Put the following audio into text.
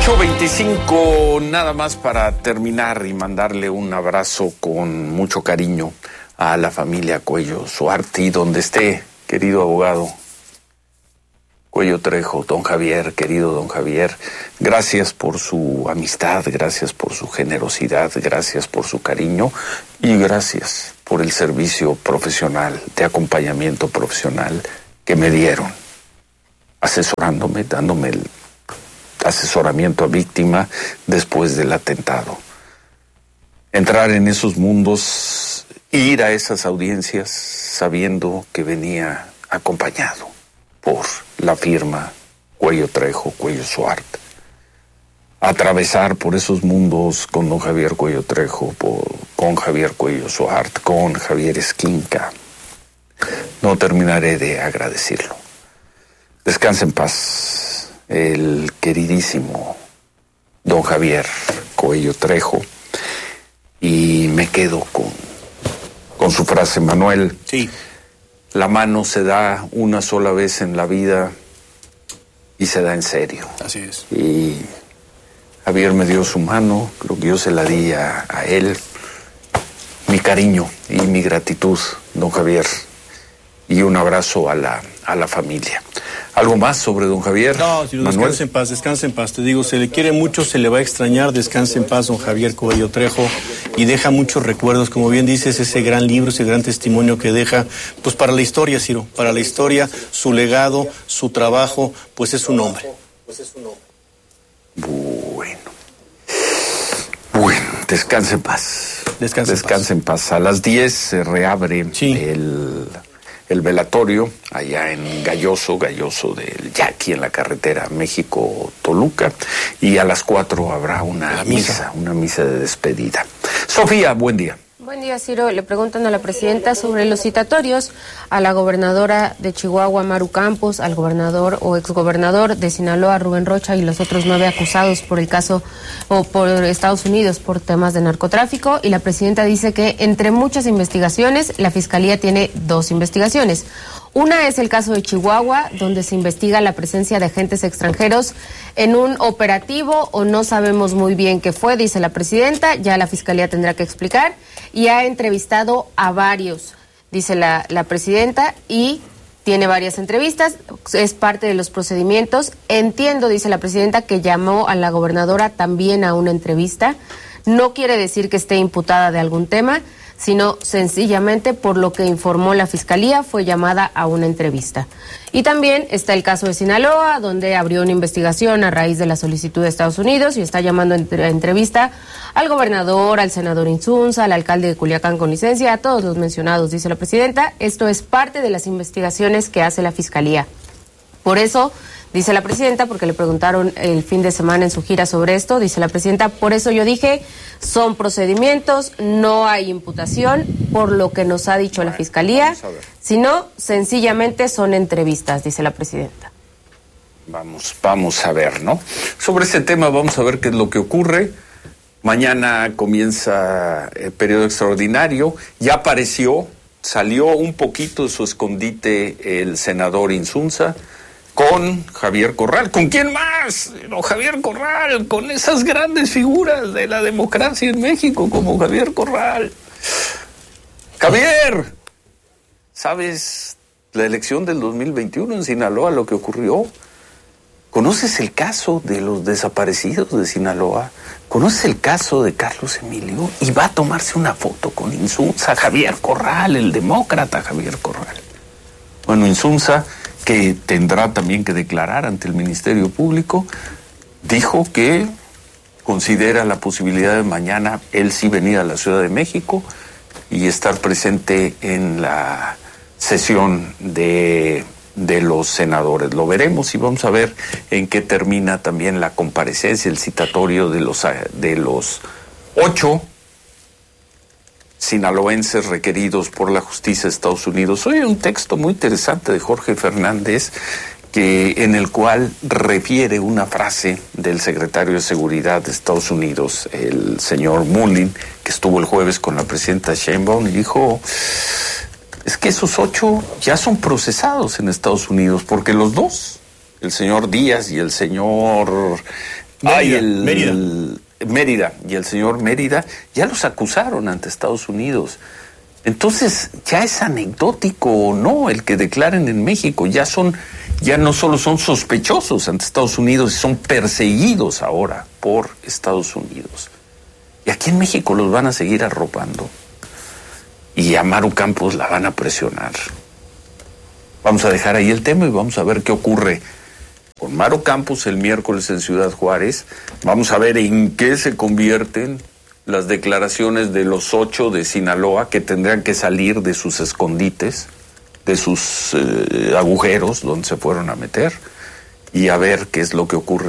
8:25, nada más para terminar y mandarle un abrazo con mucho cariño a la familia Cuello Suarte, y donde esté, querido abogado Cuello Trejo, don Javier, querido don Javier, gracias por su amistad, gracias por su generosidad, gracias por su cariño y gracias por el servicio profesional, de acompañamiento profesional que me dieron, asesorándome, dándome el asesoramiento a víctima después del atentado. Entrar en esos mundos, ir a esas audiencias sabiendo que venía acompañado por la firma Cuello Trejo, Cuello Suarte. Atravesar por esos mundos con don Javier Cuello Trejo, con Javier Cuello Suarte, con Javier Esquinca. No terminaré de agradecerlo. Descanse en paz el queridísimo don Javier Cuello Trejo, y me quedo con su frase, Manuel. Sí. La mano se da una sola vez en la vida y se da en serio. Así es. Y Javier me dio su mano, creo que yo se la di a él. Mi cariño y mi gratitud, don Javier, y un abrazo a la familia. ¿Algo más sobre don Javier? No, si descanse en paz. Te digo, se le quiere mucho, se le va a extrañar. Descanse en paz, don Javier Cuello Trejo. Y deja muchos recuerdos, como bien dices, ese gran libro, ese gran testimonio que deja, pues para la historia, Ciro, para la historia, su legado, su trabajo, pues es un hombre. Bueno, descanse en paz. Descanse en paz. A las 10 se reabre el velatorio allá en Galloso del Yaqui, en la carretera México-Toluca, y a las 4 habrá una misa de despedida. Sofía, buen día. Buen día, Ciro. Le preguntan a la presidenta sobre los citatorios a la gobernadora de Chihuahua, Maru Campos, al gobernador o exgobernador de Sinaloa, Rubén Rocha, y los otros 9 acusados por el caso o por Estados Unidos por temas de narcotráfico. Y la presidenta dice que entre muchas investigaciones, la Fiscalía tiene 2 investigaciones. Una es el caso de Chihuahua, donde se investiga la presencia de agentes extranjeros en un operativo, o no sabemos muy bien qué fue, dice la presidenta, ya la Fiscalía tendrá que explicar, y ha entrevistado a varios, dice la presidenta, y tiene varias entrevistas, es parte de los procedimientos. Entiendo, dice la presidenta, que llamó a la gobernadora también a una entrevista. No quiere decir que esté imputada de algún tema, sino sencillamente, por lo que informó la Fiscalía, fue llamada a una entrevista. Y también está el caso de Sinaloa, donde abrió una investigación a raíz de la solicitud de Estados Unidos y está llamando a entrevista al gobernador, al senador Insunza, al alcalde de Culiacán con licencia, a todos los mencionados, dice la presidenta. Esto es parte de las investigaciones que hace la Fiscalía. Por eso, dice la presidenta, porque le preguntaron el fin de semana en su gira sobre esto, dice la presidenta, por eso yo dije, son procedimientos, no hay imputación, por lo que nos ha dicho la Fiscalía, sino sencillamente son entrevistas, dice la presidenta. Vamos a ver, ¿no? Sobre ese tema vamos a ver qué es lo que ocurre. Mañana comienza el periodo extraordinario, ya apareció, salió un poquito de su escondite el senador Insunza, con Javier Corral. ¿Con quién más? No, Javier Corral, con esas grandes figuras de la democracia en México, como Javier Corral. Javier, ¿sabes la elección del 2021 en Sinaloa, lo que ocurrió? ¿Conoces el caso de los desaparecidos de Sinaloa? ¿Conoces el caso de Carlos Emilio? Y va a tomarse una foto con Insunza, Javier Corral, el demócrata Javier Corral. Bueno, Insunza, que tendrá también que declarar ante el Ministerio Público, dijo que considera la posibilidad de mañana él sí venir a la Ciudad de México y estar presente en la sesión de los senadores. Lo veremos y vamos a ver en qué termina también la comparecencia, el citatorio de los 8 sinaloenses requeridos por la justicia de Estados Unidos. Hoy hay un texto muy interesante de Jorge Fernández en el cual refiere una frase del secretario de Seguridad de Estados Unidos, el señor Mullin, que estuvo el jueves con la presidenta Sheinbaum, y dijo, es que esos 8 ya son procesados en Estados Unidos, porque los 2, el señor Díaz y el señor Mérida y el señor Mérida ya los acusaron ante Estados Unidos. Entonces ya es anecdótico, ¿no? El que declaren en México, ya no solo son sospechosos ante Estados Unidos, son perseguidos ahora por Estados Unidos. Y aquí en México los van a seguir arropando. Y a Maru Campos la van a presionar. Vamos a dejar ahí el tema y vamos a ver qué ocurre con Maru Campos el miércoles en Ciudad Juárez. Vamos a ver en qué se convierten las declaraciones de los 8 de Sinaloa que tendrán que salir de sus escondites, de sus agujeros donde se fueron a meter, y a ver qué es lo que ocurre